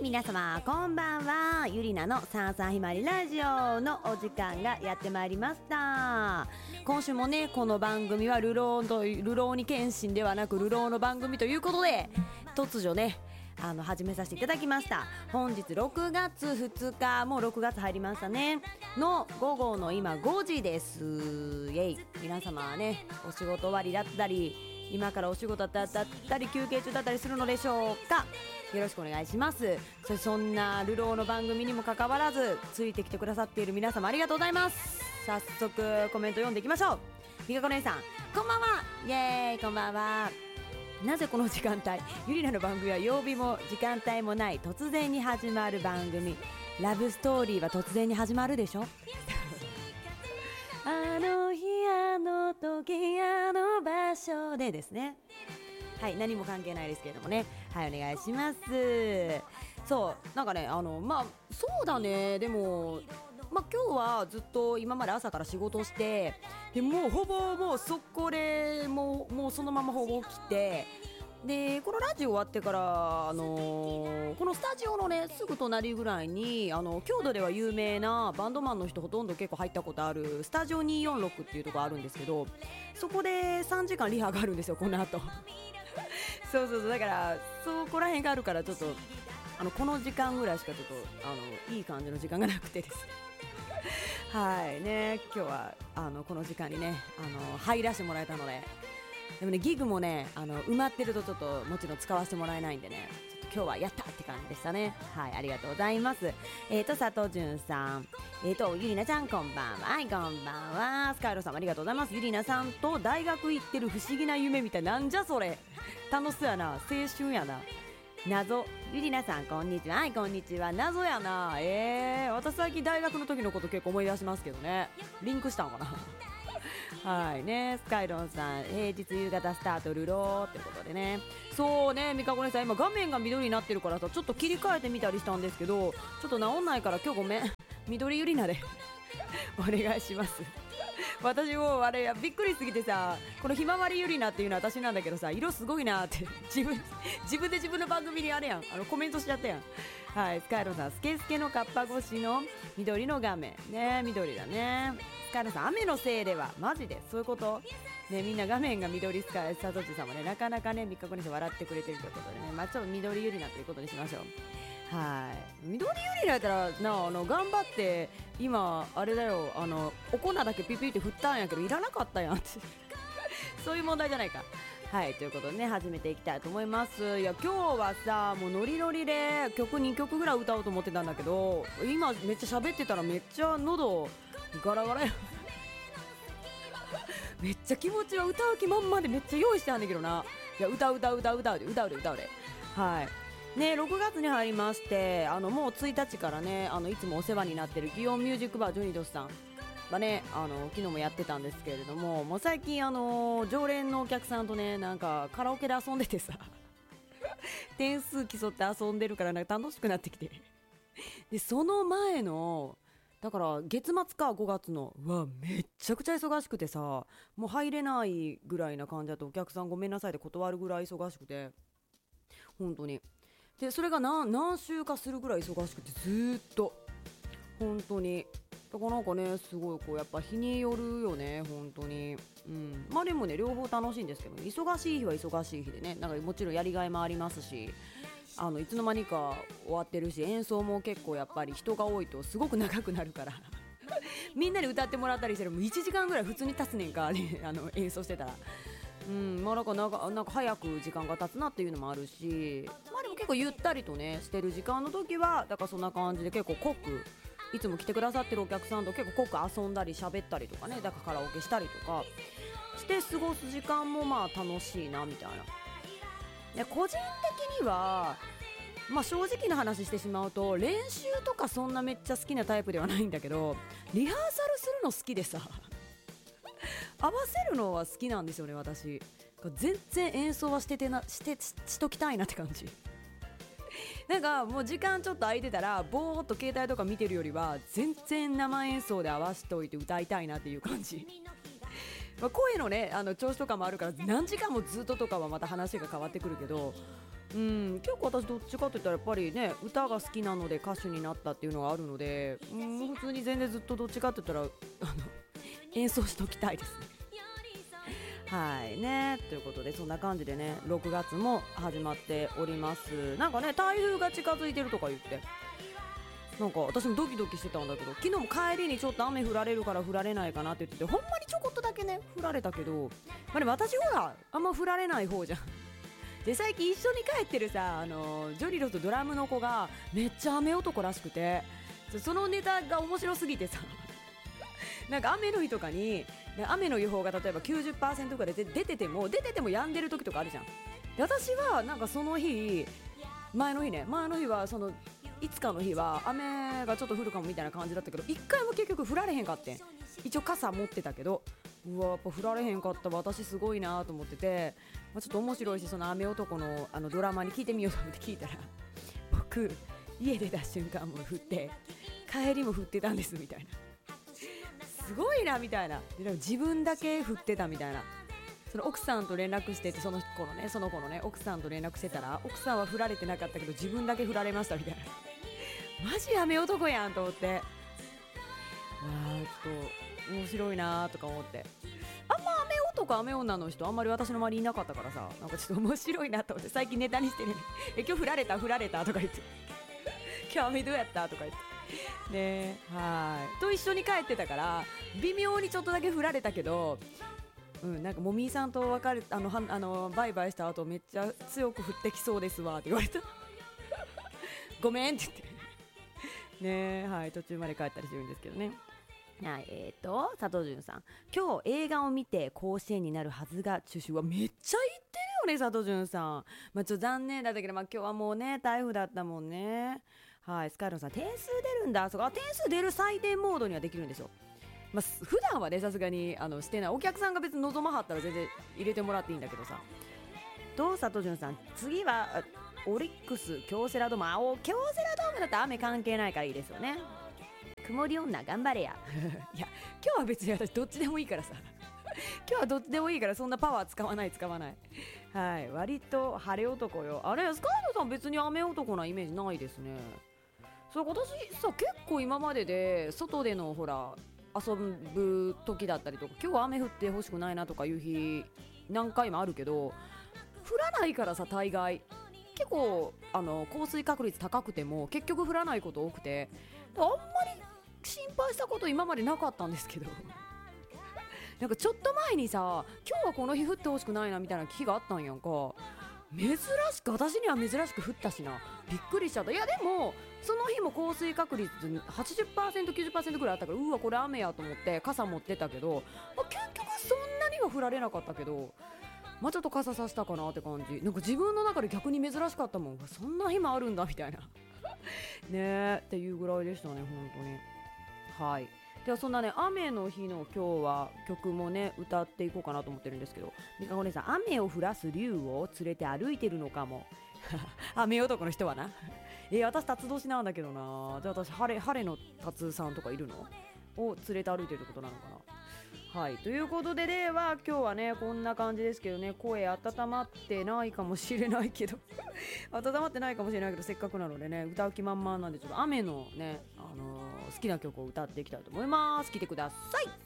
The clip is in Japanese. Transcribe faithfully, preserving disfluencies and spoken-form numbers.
皆様こんばんは。ゆりなのさんさんひまりラジオのお時間がやってまいりました。今週もね、この番組は流浪と流浪に謙信ではなく流浪の番組ということで、突如ねあの始めさせていただきました。本日ろくがつふつか、もうろくがつ入りましたねの午後の今ごじです。イェイ。皆様はねお仕事終わりだったり、今からお仕事だったり休憩中だったりするのでしょうか。よろしくお願いします。そしてそんな流浪の番組にもかかわらずついてきてくださっている皆様ありがとうございます。早速コメント読んでいきましょう。みかこ姉さんこんばんは。イエーイ、こんばんは。なぜこの時間帯、ゆりなの番組は曜日も時間帯もない突然に始まる番組。ラブストーリーは突然に始まるでしょあの日あの時あの場所でですね。はい、何も関係ないですけれどもね。はい、お願いします。そうなんかね、あのまあそうだね。でもまあ今日はずっと今まで朝から仕事して、でもうほぼもう速攻でもうもうそのままほぼ起きて、でこのラジオ終わってから、あのー、このスタジオのねすぐ隣ぐらいに、あの郷土では有名なバンドマンの人ほとんど結構入ったことあるスタジオにーよんろくっていうところあるんですけど、そこでさんじかんリハがあるんですよ、この後そうそうそう、だからそこら辺があるから、ちょっとあのこの時間ぐらいしかちょっとあのいい感じの時間がなくてですねはいね、今日はあのこの時間にねあの入らせてもらえたので、でもねギグもねあの埋まってるとちょっともちろん使わせてもらえないんでね、ちょっと今日はやったって感じでしたね。はい、ありがとうございます。えーと佐藤淳さん、えーとゆりなちゃんこんばんは。はい、こんばんは。スカイロさんありがとうございます。ゆりなさんと大学行ってる不思議な夢みたいな、なんじゃそれ、楽しそうやな、青春やな。謎、ゆりなさんこんにちは。はい、こんにちは。謎やな。えー、私最近大学の時のこと結構思い出しますけどね。リンクしたのかなはいね、スカイロンさん平日夕方スタートルローってことでね。そうね、みかこねさん今画面が緑になってるからさ、ちょっと切り替えてみたりしたんですけど、ちょっと治んないから今日ごめん緑ゆりなでお願いします私もあれびっくりすぎてさ、このひまわりゆりなっていうのは私なんだけどさ、色すごいなって自分自分で自分の番組にあれやん、あのコメントしちゃったやん。はい、スカイロンさんスケスケのカッパ越しの緑の画面ね、緑だね。スカイロンさん雨のせいでは、マジでそういうことね、みんな画面が緑。スカイサトチさんもねなかなかねみっかごにして笑ってくれてるということでね、まあちょっと緑ゆりなということにしましょう。はい、緑ゆりなやったらな、あの頑張って今あれだよ、あのお粉だけピピって振ったんやけどいらなかったやんってそういう問題じゃないか。はい、ということでね始めていきたいと思います。いや今日はさもうノリノリで曲にきょくぐらい歌おうと思ってたんだけど、今めっちゃ喋ってたらめっちゃ喉ガラガラやめっちゃ気持ちは歌う気満々でめっちゃ用意してあんだけどな。いや歌う歌う歌う歌うで歌うで歌うではいね、ろくがつに入りまして、あのもうついたちからね、あのいつもお世話になってる祇園ミュージックバージョニドスさんがね、あの昨日もやってたんですけれども、もう最近あの常連のお客さんとねなんかカラオケで遊んでてさ点数競って遊んでるからなんか楽しくなってきてでその前のだから月末かごがつのうわめっちゃくちゃ忙しくてさ、もう入れないぐらいな感じだとお客さんごめんなさいで断るぐらい忙しくて、本当にでそれが 何, 何週かするぐらい忙しくてずーっと本当に、だからなんかねすごいこうやっぱ日によるよね本当に。うん、まあでもね両方楽しいんですけど、ね、忙しい日は忙しい日でね、なんかもちろんやりがいもありますし、あのいつの間にか終わってるし、演奏も結構やっぱり人が多いとすごく長くなるからみんなで歌ってもらったりしたらもういちじかんぐらい普通に経つねんか、ね、あの演奏してたら。うん、まあなんかなんかなんか早く時間が経つなっていうのもあるし、まあでも結構ゆったりとねしてる時間の時はだからそんな感じで結構濃くいつも来てくださってるお客さんと結構濃く遊んだり喋ったりとかね、だからカラオケしたりとかして過ごす時間もまあ楽しいなみたいな。で個人的にはまあ正直な話してしまうと練習とかそんなめっちゃ好きなタイプではないんだけど、リハーサルするの好きでさ合わせるのは好きなんですよね私。全然演奏はしててなしてししときたいなって感じなんかもう時間ちょっと空いてたらぼーっと携帯とか見てるよりは全然生演奏で合わせておいて歌いたいなっていう感じまあ声のねあの調子とかもあるから何時間もずっととかはまた話が変わってくるけど、 うん、結構私どっちかって言ったらやっぱりね歌が好きなので歌手になったっていうのがあるので、うん、普通に全然ずっとどっちかって言ったらあの演奏しておきたいですね。はいね、ということでそんな感じでねろくがつも始まっております。なんかね台風が近づいてるとか言ってなんか私もドキドキしてたんだけど、昨日も帰りにちょっと雨降られるから降られないかなって言ってて、ほんまにちょこっとだけね降られたけど、まあ、でも私ほらあんま降られない方じゃん。で最近一緒に帰ってるさあのジョリロとドラムの子がめっちゃ雨男らしくて、そのネタが面白すぎてさなんか雨の日とかに雨の予報が例えば きゅうじゅっパーセント ぐらいで出てても出てても止んでる時とかあるじゃん。で私はなんかその日前の日ね前の日はそのいつかの日は雨がちょっと降るかもみたいな感じだったけど、一回も結局降られへんかってん。一応傘持ってたけど、うわやっぱ降られへんかったわ私すごいなと思ってて、まあ、ちょっと面白いしその雨男 の, あのドラマに聞いてみようと思って聞いたら僕家出た瞬間も降って帰りも降ってたんですみたいな、すごいなみたいな。ででも自分だけ降ってたみたいな。その奥さんと連絡しててその子のねその子のね奥さんと連絡してたら奥さんは振られてなかったけど自分だけ振られましたみたいな。マジ雨男やんと思って、わーちょっと面白いなとか思って、あんま雨男雨女の人あんまり私の周りいなかったからさ、なんかちょっと面白いなと思って最近ネタにしてねえ今日振られた振られたとか言って今日雨どうやったとか言ってね、はいと一緒に帰ってたから微妙にちょっとだけ振られたけど、うん、なんかもみーさんと別れあのはあのバイバイした後めっちゃ強く降ってきそうですわって言われたごめんって言ってね、はい途中まで帰ったりしてるんですけどね。はい、えーと佐藤潤さん、今日映画を見て甲子園になるはずが中止はめっちゃ言ってるよね佐藤潤さん。まあ、ちょっと残念だったけど、まあ、今日はもうね台風だったもんね。はい、スカイロンさん点数出るんだ。そうか点数出る採点モードにはできるんでしょ。まあ、普段はねさすがにあのしてない。お客さんが別に望まはったら全然入れてもらっていいんだけどさ。と佐藤潤さん、次はオリックス京セラドーム、あお京セラドームだったら雨関係ないからいいですよね。曇り女頑張れやいや今日は別に私どっちでもいいからさ今日はどっちでもいいからそんなパワー使わない使わない。はい割と晴れ男よ。あれスカイドさん別に雨男なイメージないですね。そう私さ結構今までで外でのほら遊ぶ時だったりとか今日は雨降ってほしくないなとかいう日何回もあるけど、降らないからさ大概結構あの降水確率高くても結局降らないこと多くて、あんまり心配したこと今までなかったんですけどなんかちょっと前にさ今日はこの日降ってほしくないなみたいな日があったんやんか。珍しく私には珍しく降ったしな、びっくりしちゃった。いやでもその日も降水確率 はちじゅっパーセントきゅうじゅっパーセント ぐらいあったから、うわこれ雨やと思って傘持ってたけど、まあ、結局そんなには降られなかったけど、まあ、ちょっと傘さしたかなって感じ。なんか自分の中で逆に珍しかったもん、そんな日もあるんだみたいなねえっていうぐらいでしたね本当に。はい、ではそんなね雨の日の今日は曲もね歌っていこうかなと思ってるんですけど、みかこ姉さん、雨を降らす竜を連れて歩いてるのかも雨男の人はなえー、私辰年なんだけどな。で私晴れ晴れの達さんとかいるのを連れて歩いてるってことなのかな。はいということででは今日はねこんな感じですけどね、声温まってないかもしれないけど温まってないかもしれないけどせっかくなのでね歌う気満々なんでちょっと雨のね、あのー、好きな曲を歌っていきたいと思います。聴いてください。